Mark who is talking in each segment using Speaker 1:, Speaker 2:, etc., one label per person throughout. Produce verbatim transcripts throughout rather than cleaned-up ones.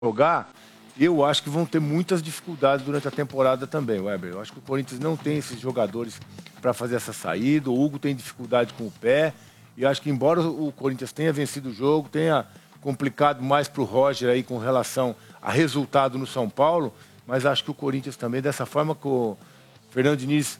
Speaker 1: jogar, eu acho que vão ter muitas dificuldades durante a temporada também, Weber. Eu acho que o Corinthians não tem esses jogadores para fazer essa saída, o Hugo tem dificuldade com o pé, e acho que embora o Corinthians tenha vencido o jogo, tenha complicado mais para o Roger aí com relação a resultado no São Paulo, mas acho que o Corinthians também, dessa forma que o Fernando Diniz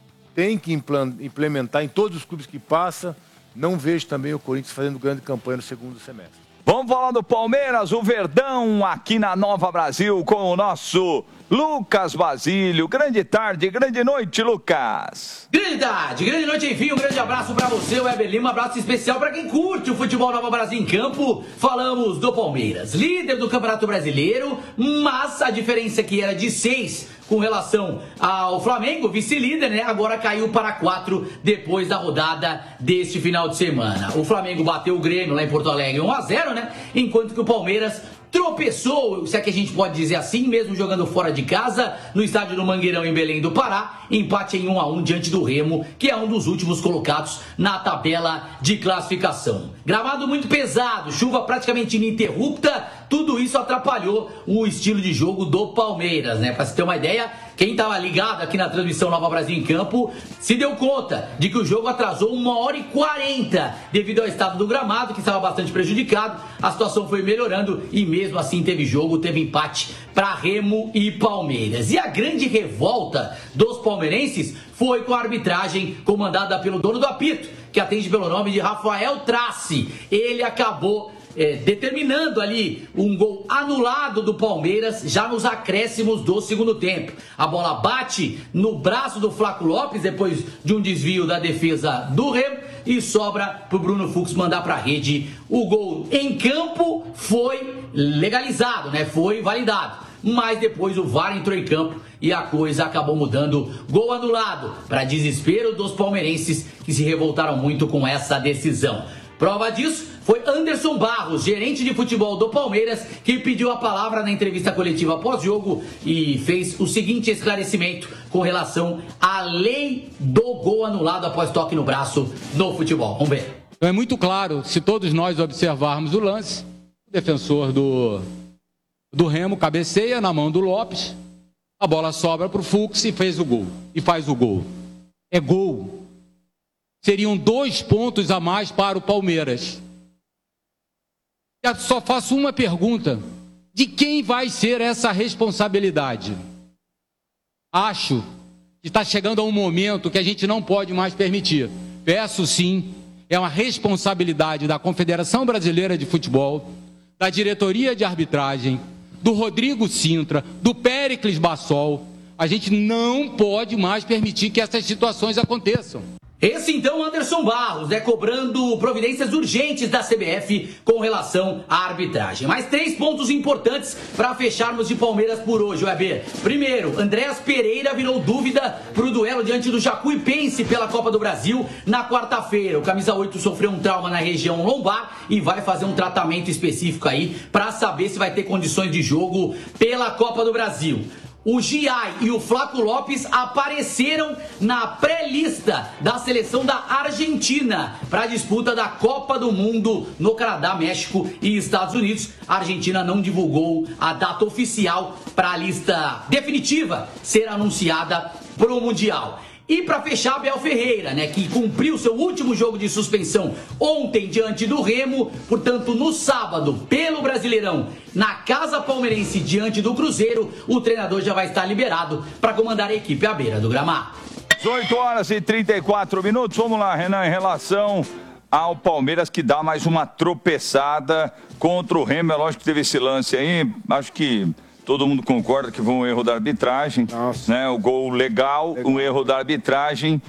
Speaker 1: tem que implementar em todos os clubes que passa, não vejo também o Corinthians fazendo grande campanha no segundo semestre.
Speaker 2: Vamos falar do Palmeiras, o Verdão, aqui na Nova Brasil, com o nosso Lucas Basílio. Grande tarde, grande noite, Lucas.
Speaker 3: Grande tarde, grande noite, enfim, um grande abraço pra você, Weber Lima, um abraço especial pra quem curte o futebol Nova Brasil em campo. Falamos do Palmeiras, líder do Campeonato Brasileiro, mas a diferença que era de seis com relação ao Flamengo, vice-líder, né? Agora caiu para quatro depois da rodada deste final de semana. O Flamengo bateu o Grêmio lá em Porto Alegre um a zero, né? Enquanto que o Palmeiras tropeçou, se é que a gente pode dizer assim, mesmo jogando fora de casa, no estádio do Mangueirão em Belém do Pará, empate em um a um diante do Remo, que é um dos últimos colocados na tabela de classificação. Gramado muito pesado, chuva praticamente ininterrupta, tudo isso atrapalhou o estilo de jogo do Palmeiras, né? Pra se ter uma ideia, quem estava ligado aqui na transmissão Nova Brasil em Campo se deu conta de que o jogo atrasou uma hora e quarenta devido ao estado do gramado, que estava bastante prejudicado. A situação foi melhorando e mesmo assim teve jogo, teve empate para Remo e Palmeiras. E a grande revolta dos palmeirenses foi com a arbitragem comandada pelo dono do apito, que atende pelo nome de Rafael Trace. Ele acabou É, determinando ali um gol anulado do Palmeiras já nos acréscimos do segundo tempo. A bola bate no braço do Flaco Lopes depois de um desvio da defesa do Remo e sobra pro Bruno Fux mandar pra rede. O gol em campo foi legalizado, né? Foi validado. Mas depois o V A R entrou em campo e a coisa acabou mudando. Gol anulado, para desespero dos palmeirenses que se revoltaram muito com essa decisão. Prova disso foi Anderson Barros, gerente de futebol do Palmeiras, que pediu a palavra na entrevista coletiva pós-jogo e fez o seguinte esclarecimento com relação à lei do gol anulado após toque no braço no futebol. Vamos ver.
Speaker 4: Então é muito claro, se todos nós observarmos o lance, o defensor do, do Remo cabeceia na mão do Lopes, a bola sobra para o Fux e fez o gol. E faz o gol. É gol. Seriam dois pontos a mais para o Palmeiras. Eu só faço uma pergunta. De quem vai ser essa responsabilidade? Acho que está chegando a um momento que a gente não pode mais permitir. Peço sim, é uma responsabilidade da Confederação Brasileira de Futebol, da diretoria de arbitragem, do Rodrigo Sintra, do Péricles Bassol. A gente não pode mais permitir que essas situações aconteçam.
Speaker 3: Esse então Anderson Barros, né, cobrando providências urgentes da C B F com relação à arbitragem. Mais três pontos importantes para fecharmos de Palmeiras por hoje, Weber. Primeiro, Andréas Pereira virou dúvida para o duelo diante do Jacuipense pela Copa do Brasil na quarta-feira. O camisa oito sofreu um trauma na região lombar e vai fazer um tratamento específico aí para saber se vai ter condições de jogo pela Copa do Brasil. O Giai e o Flaco Lopes apareceram na pré-lista da seleção da Argentina para a disputa da Copa do Mundo no Canadá, México e Estados Unidos. A Argentina não divulgou a data oficial para a lista definitiva ser anunciada para o Mundial. E para fechar, Abel Ferreira, né, que cumpriu seu último jogo de suspensão ontem diante do Remo, portanto no sábado, pelo Brasileirão, na Casa Palmeirense diante do Cruzeiro, o treinador já vai estar liberado para comandar a equipe à beira do gramado.
Speaker 2: dezoito horas e trinta e quatro minutos, vamos lá, Renan, em relação ao Palmeiras que dá mais uma tropeçada contra o Remo. É lógico que teve esse lance aí, acho que todo mundo concorda que foi um erro da arbitragem, né? O gol legal, legal. Um erro da arbitragem,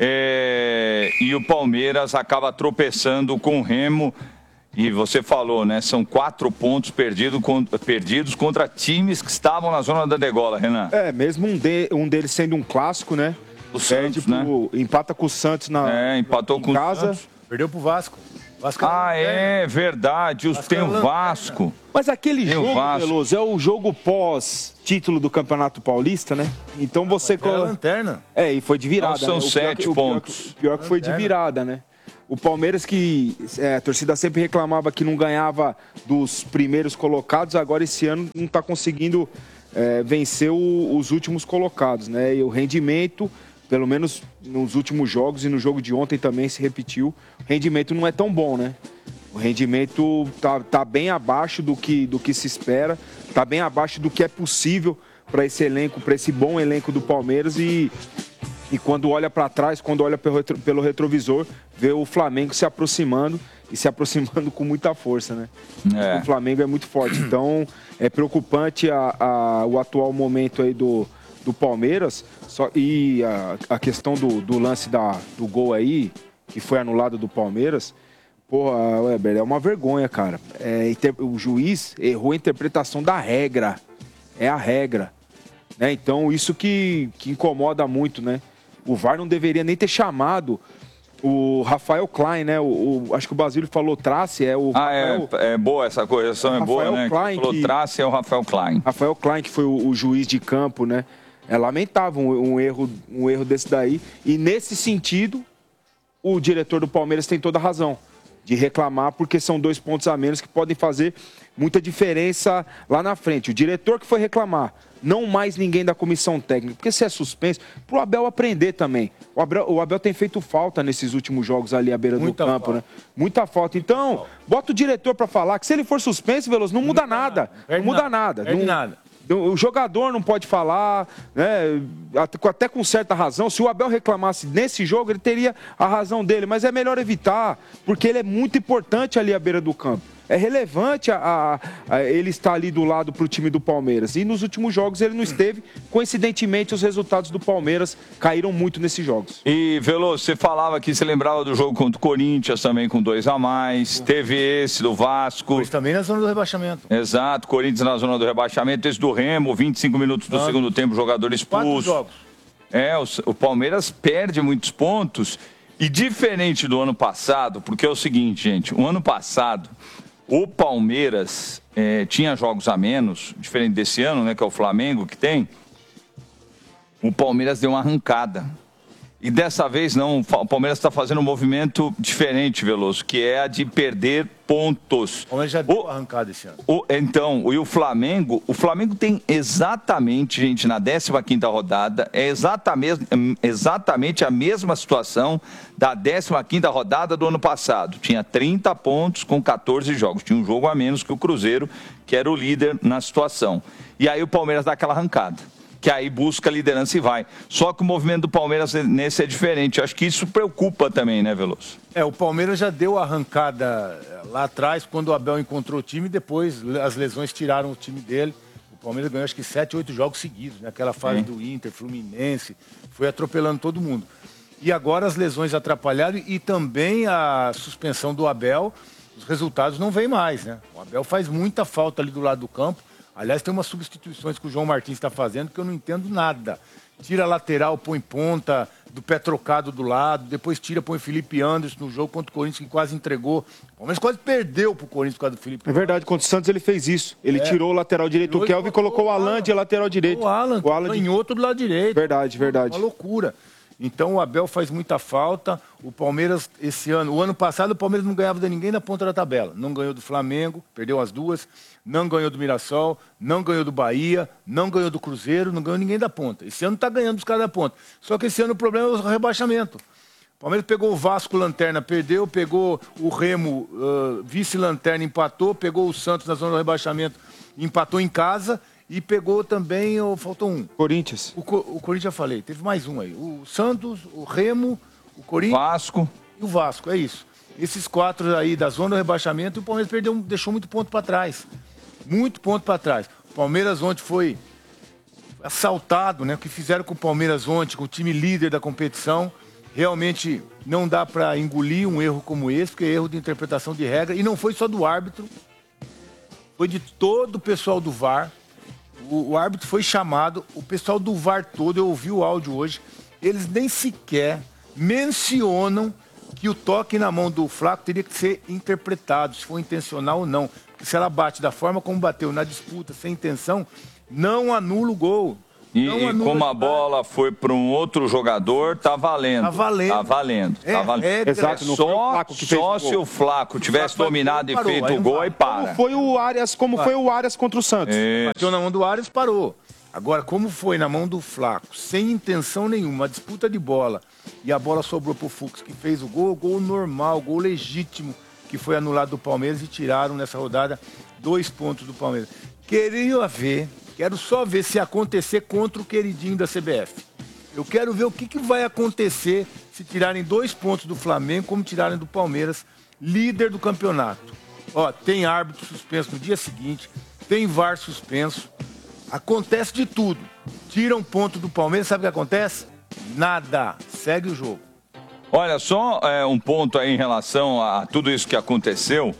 Speaker 2: é... e o Palmeiras acaba tropeçando com o Remo. E você falou, né? São quatro pontos perdido, perdidos contra times que estavam na zona da degola, Renan.
Speaker 5: É, mesmo um, de, um deles sendo um clássico, né?
Speaker 2: O Santos, né?
Speaker 5: Empata com o Santos na
Speaker 2: é, empatou
Speaker 5: em
Speaker 2: com
Speaker 5: casa.
Speaker 2: O Santos.
Speaker 1: Perdeu pro Vasco. Vasco
Speaker 2: ah, é verdade. Os, tem o Vasco.
Speaker 5: Mas aquele
Speaker 2: tem
Speaker 5: jogo, Veloso, é o jogo pós-título do Campeonato Paulista, né? Então você...
Speaker 1: É a lanterna.
Speaker 5: É, e foi de virada.
Speaker 2: Então, são
Speaker 5: né?
Speaker 2: sete
Speaker 5: pior que,
Speaker 2: pontos.
Speaker 5: O pior que, o pior que foi de virada, né? O Palmeiras que é, a torcida sempre reclamava que não ganhava dos primeiros colocados, agora esse ano não está conseguindo é, vencer o, os últimos colocados, né? E o rendimento, pelo menos nos últimos jogos e no jogo de ontem também se repetiu, o rendimento não é tão bom, né? O rendimento tá, tá bem abaixo do que, do que se espera, tá bem abaixo do que é possível para esse elenco, para esse bom elenco do Palmeiras e, e quando olha para trás, quando olha pelo, retro, pelo retrovisor, vê o Flamengo se aproximando e se aproximando com muita força, né? É. O Flamengo é muito forte, então é preocupante a, a, o atual momento aí do, do Palmeiras só, e a, a questão do, do lance da, do gol aí, que foi anulado do Palmeiras. Porra, Weber, é uma vergonha, cara. É, o juiz errou a interpretação da regra. É a regra. Né? Então, isso que, que incomoda muito, né? O V A R não deveria nem ter chamado o Rafael Klein, né? O, o, acho que o Basílio falou Trace, é o...
Speaker 2: Ah,
Speaker 5: Rafael,
Speaker 2: é, é boa essa correção, é boa, né?
Speaker 5: Klein,
Speaker 2: falou
Speaker 5: que,
Speaker 2: Trace é o Rafael Klein.
Speaker 5: Rafael Klein, que foi o, o juiz de campo, né? É lamentável um, um, erro, um erro desse daí. E, nesse sentido, o diretor do Palmeiras tem toda a razão de reclamar, porque são dois pontos a menos que podem fazer muita diferença lá na frente. O diretor que foi reclamar, não mais ninguém da comissão técnica, porque se é suspenso, pro Abel aprender também. O Abel, o Abel tem feito falta nesses últimos jogos ali à beira Muita do campo, falta. né? Muita falta. Então, bota o diretor para falar que se ele for suspenso, Veloso, não muda nada. Não muda nada. Não muda nada. O jogador não pode falar, né, até com certa razão. Se o Abel reclamasse nesse jogo, ele teria a razão dele, mas é melhor evitar, porque ele é muito importante ali à beira do campo. É relevante a, a, a ele estar ali do lado para o time do Palmeiras. E nos últimos jogos ele não esteve. Coincidentemente, os resultados do Palmeiras caíram muito nesses jogos.
Speaker 2: E, Veloso, você falava que você lembrava do jogo contra o Corinthians também com dois a mais. Uhum. Teve esse do Vasco.
Speaker 1: Mas também na zona do rebaixamento.
Speaker 2: Exato, Corinthians na zona do rebaixamento. Esse do Remo, vinte e cinco minutos do ah. segundo tempo, jogador expulso.
Speaker 1: Quatro jogos.
Speaker 2: É, o, o Palmeiras perde muitos pontos. E diferente do ano passado, porque é o seguinte, gente, o ano passado... O Palmeiras é, tinha jogos a menos, diferente desse ano, né, que é o Flamengo que tem. O Palmeiras deu uma arrancada. E dessa vez não, o Palmeiras está fazendo um movimento diferente, Veloso, que é a de perder pontos.
Speaker 1: O Palmeiras já deu uma arrancada esse ano.
Speaker 2: O, então, e o Flamengo, o Flamengo tem exatamente, gente, na décima quinta rodada, é exatamente, exatamente a mesma situação da décima quinta rodada do ano passado. Tinha trinta pontos com quatorze jogos. Tinha um jogo a menos que o Cruzeiro, que era o líder na situação. E aí o Palmeiras dá aquela arrancada, que aí busca a liderança e vai. Só que o movimento do Palmeiras nesse é diferente. Eu acho que isso preocupa também, né, Veloso?
Speaker 1: É, o Palmeiras já deu a arrancada lá atrás, quando o Abel encontrou o time, depois as lesões tiraram o time dele. O Palmeiras ganhou acho que sete, oito jogos seguidos, naquela fase é. do Inter, Fluminense, foi atropelando todo mundo. E agora as lesões atrapalharam e também a suspensão do Abel, os resultados não vêm mais, né? O Abel faz muita falta ali do lado do campo. Aliás, tem umas substituições que o João Martins está fazendo que eu não entendo nada. Tira a lateral, põe ponta, do pé trocado do lado, depois tira, põe Felipe Anderson no jogo contra o Corinthians, que quase entregou. O Palmeiras quase perdeu pro Corinthians por causa do Felipe Anderson.
Speaker 5: É verdade, contra o Santos ele fez isso. Ele é. tirou o lateral direito, o Kelvin, e colocou o Alan de lateral direito.
Speaker 1: O Alan,
Speaker 5: o Alan
Speaker 1: em outro do lado direito.
Speaker 5: Verdade, verdade.
Speaker 1: Uma loucura. Então o Abel faz muita falta. O Palmeiras, esse ano, o ano passado o Palmeiras não ganhava de ninguém na ponta da tabela. Não ganhou do Flamengo, perdeu as duas. Não ganhou do Mirassol, não ganhou do Bahia, não ganhou do Cruzeiro, não ganhou ninguém da ponta. Esse ano está ganhando os caras da ponta. Só que esse ano o problema é o rebaixamento. O Palmeiras pegou o Vasco, lanterna, perdeu, pegou o Remo, uh, vice-lanterna, empatou, pegou o Santos na zona do rebaixamento, empatou em casa e pegou também, oh, faltou um.
Speaker 5: Corinthians.
Speaker 1: O, o Corinthians já falei, teve mais um aí. O Santos, o Remo, o Corinthians...
Speaker 2: Vasco.
Speaker 1: E o Vasco, é isso. Esses quatro aí da zona do rebaixamento, o Palmeiras perdeu, deixou muito ponto para trás. Muito ponto para trás. O Palmeiras ontem foi assaltado, né? O que fizeram com o Palmeiras ontem, com o time líder da competição, realmente não dá para engolir um erro como esse, porque é erro de interpretação de regra. E não foi só do árbitro, foi de todo o pessoal do V A R. O, o árbitro foi chamado, o pessoal do V A R todo, eu ouvi o áudio hoje, eles nem sequer mencionam que o toque na mão do Flaco teria que ser interpretado, se for intencional ou não. Porque se ela bate da forma como bateu na disputa, sem intenção, não anula o gol.
Speaker 2: E, e como a bola foi para um outro jogador, tá valendo.
Speaker 1: Tá valendo.
Speaker 2: Tá valendo.
Speaker 1: É,
Speaker 2: tá valendo.
Speaker 1: é,
Speaker 5: Exato, não
Speaker 2: só
Speaker 5: foi o Flaco que fez
Speaker 2: só
Speaker 5: o
Speaker 2: se
Speaker 5: gol.
Speaker 2: o Flaco tivesse
Speaker 1: Flaco
Speaker 2: dominado e
Speaker 1: parou,
Speaker 2: feito
Speaker 1: aí
Speaker 2: o
Speaker 1: não
Speaker 2: gol,
Speaker 1: vai.
Speaker 2: aí para.
Speaker 5: Como foi o Arias, como foi o Arias contra o Santos.
Speaker 2: É.
Speaker 1: Bateu na mão do Arias, parou. Agora, como foi na mão do Flaco, sem intenção nenhuma, uma disputa de bola, e a bola sobrou pro Fux, que fez o gol, gol normal, gol legítimo, que foi anulado do Palmeiras e tiraram nessa rodada dois pontos do Palmeiras. Queria ver, quero só ver se acontecer contra o queridinho da C B F. Eu quero ver o que, que vai acontecer se tirarem dois pontos do Flamengo, como tirarem do Palmeiras, líder do campeonato. Ó, tem árbitro suspenso no dia seguinte, tem V A R suspenso, acontece de tudo. Tira um ponto do Palmeiras, sabe o que acontece? Nada, segue o jogo.
Speaker 2: Olha, só é, um ponto aí em relação a tudo isso que aconteceu.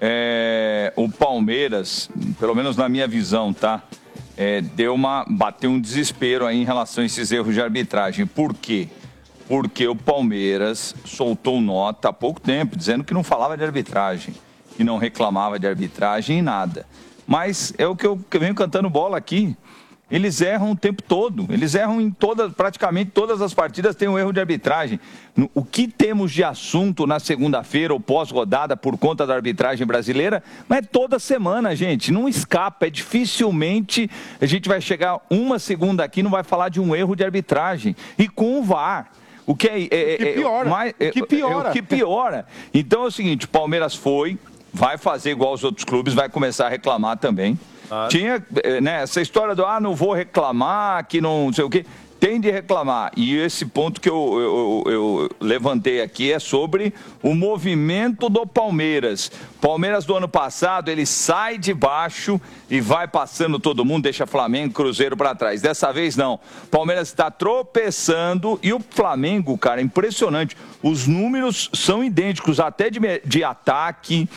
Speaker 2: É, o Palmeiras, pelo menos na minha visão, tá? É, deu uma, bateu um desespero aí em relação a esses erros de arbitragem. Por quê? Porque o Palmeiras soltou nota há pouco tempo, dizendo que não falava de arbitragem, que não reclamava de arbitragem e nada. Mas é o que eu, que eu venho cantando bola aqui. Eles erram o tempo todo. Eles erram em todas, praticamente todas as partidas tem um erro de arbitragem. O que temos de assunto na segunda-feira ou pós-rodada por conta da arbitragem brasileira, mas é toda semana, gente. Não escapa. É dificilmente a gente vai chegar uma segunda aqui e não vai falar de um erro de arbitragem. E com o V A R. O que é, é,
Speaker 5: o que piora.
Speaker 2: É, mais,
Speaker 5: o que piora.
Speaker 2: É, é o que piora. Então é o seguinte, o Palmeiras foi, vai fazer igual os outros clubes, vai começar a reclamar também. Ah. Tinha, né, essa história do, ah, não vou reclamar, que não sei o quê. Tem de reclamar. E esse ponto que eu, eu, eu levantei aqui é sobre o movimento do Palmeiras. Palmeiras do ano passado, ele sai de baixo e vai passando todo mundo, deixa Flamengo, Cruzeiro para trás. Dessa vez não. Palmeiras está tropeçando e o Flamengo, cara, impressionante. Os números são idênticos, até de, de ataque,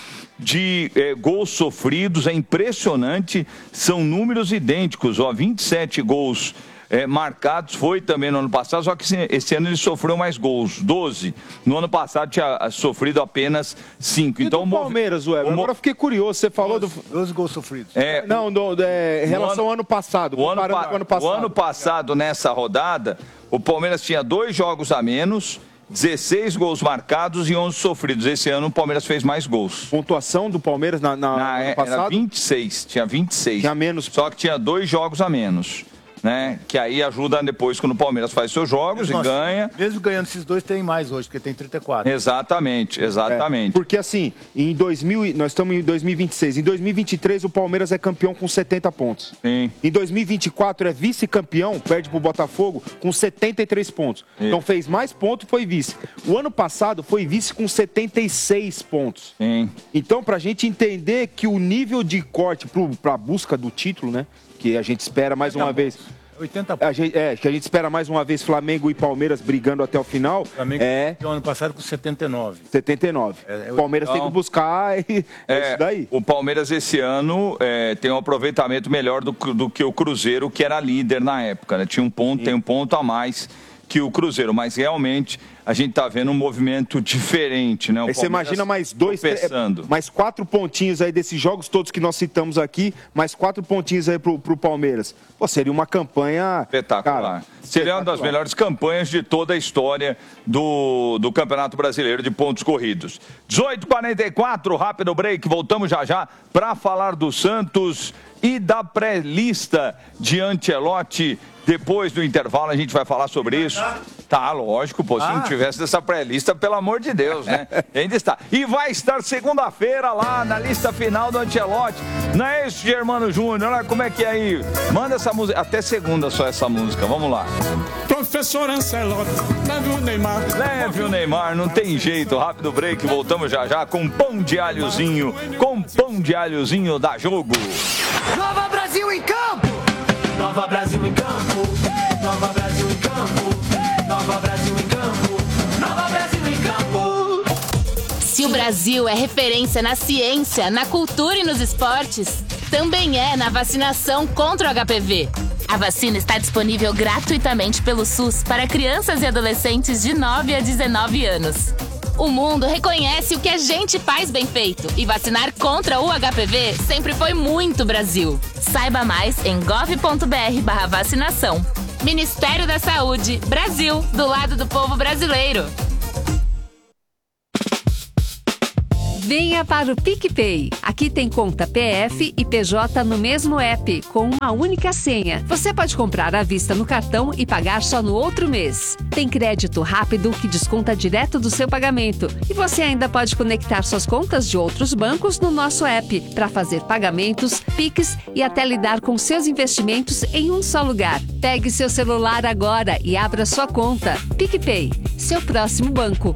Speaker 2: de eh, gols sofridos, é impressionante. São números idênticos, ó, vinte e sete gols É, marcados, foi também no ano passado, só que esse ano ele sofreu mais gols, doze. No ano passado tinha sofrido apenas cinco.
Speaker 5: E
Speaker 2: então,
Speaker 5: do Palmeiras, Weber,
Speaker 2: o...
Speaker 5: agora eu fiquei curioso, você falou
Speaker 1: doze,
Speaker 5: do...
Speaker 1: doze gols sofridos.
Speaker 2: É,
Speaker 5: não, do, é, em relação ao ano passado,
Speaker 2: o ano,
Speaker 5: comparando com o ano passado.
Speaker 2: O ano passado, nessa rodada, o Palmeiras tinha dois jogos a menos, dezesseis gols marcados e onze sofridos. Esse ano o Palmeiras fez mais gols.
Speaker 5: Pontuação do Palmeiras na, na,
Speaker 2: na
Speaker 5: ano
Speaker 2: era
Speaker 5: passado?
Speaker 2: vinte e seis, tinha vinte e seis.
Speaker 5: Tinha menos.
Speaker 2: Só que tinha dois jogos a menos. Né? Que aí ajuda depois quando o Palmeiras faz seus jogos Nossa, e ganha.
Speaker 1: Mesmo ganhando esses dois, tem mais hoje, porque tem trinta e quatro.
Speaker 2: Exatamente, exatamente.
Speaker 5: É, porque assim, em dois mil, nós estamos em dois mil e vinte e seis. Em dois mil e vinte e três, o Palmeiras é campeão com setenta pontos.
Speaker 2: Sim.
Speaker 5: Em dois mil e vinte e quatro, é vice-campeão, perde pro Botafogo, com setenta e três pontos. Sim. Então fez mais pontos, foi vice. O ano passado foi vice com setenta e seis pontos.
Speaker 2: Sim.
Speaker 5: Então, pra gente entender que o nível de corte pro, pra busca do título, né? Que a gente espera mais uma vez.
Speaker 1: oitenta pontos.
Speaker 5: A gente, é, que a gente espera mais uma vez Flamengo e Palmeiras brigando até o final.
Speaker 1: Flamengo
Speaker 5: é
Speaker 1: no ano passado com setenta e nove.
Speaker 5: setenta e nove. É, é, Palmeiras então, tem que buscar e é, é isso daí.
Speaker 2: O Palmeiras esse ano é, tem um aproveitamento melhor do, do que o Cruzeiro, que era líder na época. Né? Tinha um ponto, Sim. tem um ponto a mais que o Cruzeiro, mas realmente a gente tá vendo um movimento diferente, né? O
Speaker 5: aí você imagina mais dois,
Speaker 2: pensando.
Speaker 5: mais quatro pontinhos aí desses jogos todos que nós citamos aqui, mais quatro pontinhos aí pro, pro Palmeiras. Pô, seria uma campanha
Speaker 2: espetacular. Cara, seria uma das melhores campanhas de toda a história do, do Campeonato Brasileiro de pontos corridos. dezoito e quarenta e quatro, rápido break, voltamos já já para falar do Santos e da pré-lista de Ancelotti. Depois do intervalo a gente vai falar sobre isso. Tá, lógico, pô, se ah. não tivesse essa pré-lista, pelo amor de Deus, né? Ainda está. E vai estar segunda-feira lá na lista final do Ancelotti. Não é isso, Germano Júnior? Olha como é que é aí. Manda essa música. Até segunda só essa música. Vamos lá.
Speaker 6: Professor Ancelotti, leve o Neymar.
Speaker 2: Leve o Neymar, não tem jeito. Rápido break, voltamos já já com pão de alhozinho. Com pão de alhozinho da Jogo.
Speaker 7: Nova Brasil em campo! Nova Brasil em campo, Nova Brasil em campo, Nova Brasil em campo, Nova Brasil em campo.
Speaker 8: Se o Brasil é referência na ciência, na cultura e nos esportes, também é na vacinação contra o H P V. A vacina está disponível gratuitamente pelo SUS para crianças e adolescentes de nove a dezenove anos. O mundo reconhece o que a gente faz bem feito. E vacinar contra o H P V sempre foi muito Brasil. Saiba mais em gov.br barra vacinação. Ministério da Saúde, Brasil, do lado do povo brasileiro.
Speaker 9: Venha para o PicPay. Aqui tem conta P F e P J no mesmo app, com uma única senha. Você pode comprar à vista no cartão e pagar só no outro mês. Tem crédito rápido que desconta direto do seu pagamento. E você ainda pode conectar suas contas de outros bancos no nosso app para fazer pagamentos, Pix e até lidar com seus investimentos em um só lugar. Pegue seu celular agora e abra sua conta. PicPay, seu próximo banco.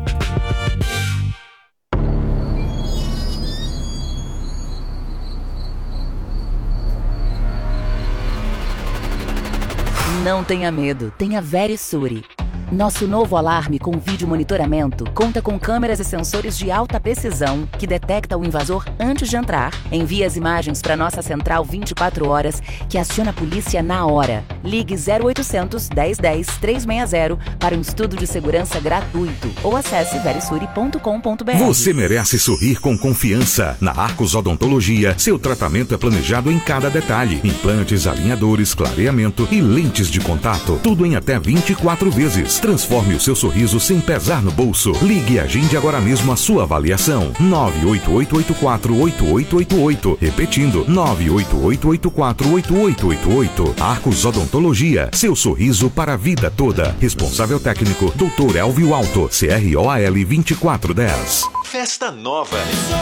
Speaker 10: Não tenha medo, tenha Verisure. Nosso novo alarme com vídeo monitoramento conta com câmeras e sensores de alta precisão que detecta o invasor antes de entrar, envia as imagens para nossa central vinte e quatro horas, que aciona a polícia na hora. Ligue zero oitocentos, dez dez, trezentos e sessenta para um estudo de segurança gratuito ou acesse verisure ponto com ponto br.
Speaker 11: Você merece sorrir com confiança. Na Arcos Odontologia, seu tratamento é planejado em cada detalhe. Implantes, alinhadores, clareamento e lentes de contato. Tudo em até vinte e quatro vezes. Transforme o seu sorriso sem pesar no bolso. Ligue e agende agora mesmo a sua avaliação. nove oito oito oito quatro oito oito oito oito. Repetindo, nove oito oito oito quatro oito oito oito oito. Arcos Odontologia, seu sorriso para a vida toda. Responsável técnico, doutor Elvio Alto, C R O A L vinte e quatro dez.
Speaker 12: Festa Nova.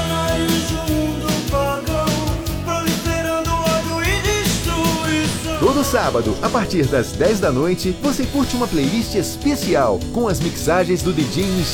Speaker 13: Todo sábado, a partir das dez da noite, você curte uma playlist especial com as mixagens do D J